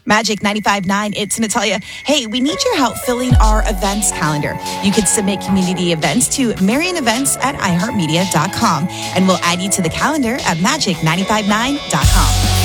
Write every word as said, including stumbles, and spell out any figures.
Magic ninety-five point nine, it's Natalia. Hey, we need your help filling our events calendar. You could submit community events to Marion Events at i heart media dot com, and we'll add you to the calendar at magic ninety-five point nine dot com.